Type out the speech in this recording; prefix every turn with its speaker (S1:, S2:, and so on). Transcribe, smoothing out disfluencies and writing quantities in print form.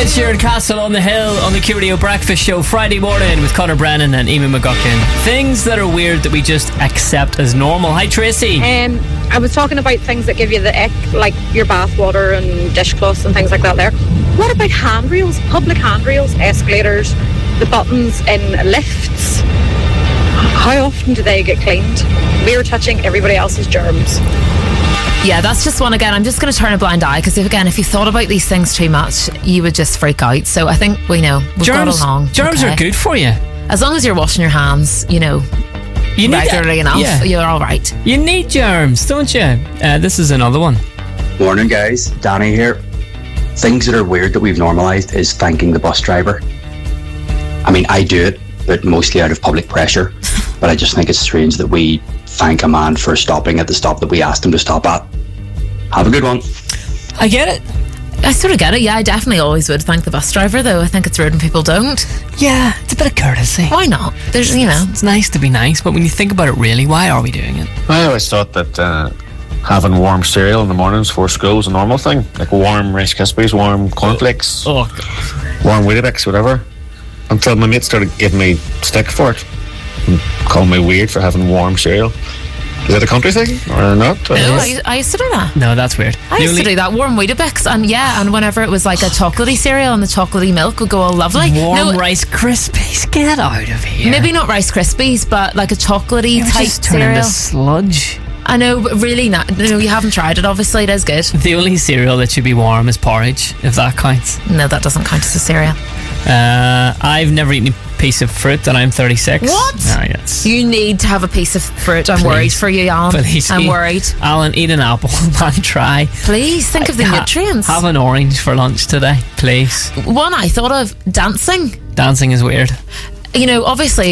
S1: Ed Sheeran, Castle on the Hill on the Q Radio Breakfast Show Friday morning with Conor Brennan and Eamon McGuckin. Things that are weird that we just accept as normal. Hi Tracy.
S2: I was talking about things that give you the ick, like your bath water and dishcloths and things like that there. What about handrails, public handrails, escalators, the buttons in lifts? How often do they get cleaned? We're touching everybody else's germs.
S3: Yeah, that's just one again. I'm just going to turn a blind eye because if you thought about these things too much, you would just freak out. So I think we've got along.
S1: Germs are good for you.
S3: As long as you're washing your hands, regularly enough, you're all right.
S1: You need germs, don't you? This is another one.
S4: Morning, guys. Danny here. Things that are weird that we've normalised is thanking the bus driver. I mean, I do it, but mostly out of public pressure. But I just think it's strange that we thank a man for stopping at the stop that we asked him to stop at. Have a good one.
S1: I get it.
S3: I sort of get it. Yeah, I definitely always would thank the bus driver, though. I think it's rude when people don't.
S1: Yeah, it's a bit of courtesy.
S3: Why not?
S1: It's nice to be nice, but when you think about it, really, why are we doing it?
S5: I always thought that having warm cereal in the mornings before school was a normal thing, like warm Rice Krispies, warm cornflakes, warm Weetabix, whatever. Until my mate started giving me stick for it and calling me weird for having warm cereal. Is that a country thing or not?
S3: No, I used to do that.
S1: No, that's weird.
S3: I used to do that, warm Weetabix, and whenever it was like a chocolatey cereal and the chocolatey milk would go all lovely.
S1: Warm Rice Krispies, get out of here.
S3: Maybe not Rice Krispies, but like a chocolatey type
S1: just turn
S3: cereal.
S1: into sludge.
S3: I know, but really not. No, you haven't tried it. Obviously, it is good.
S1: The only cereal that should be warm is porridge, if that counts.
S3: No, that doesn't count as a cereal.
S1: I've never eaten a piece of fruit and I'm 36.
S3: What?
S1: Yes.
S3: You need to have a piece of fruit. I'm worried for you, Alan. I'm worried.
S1: Alan, eat an apple and try.
S3: Please, think of the nutrients.
S1: Have an orange for lunch today, please.
S3: One I thought of, dancing.
S1: Dancing is weird.
S3: Obviously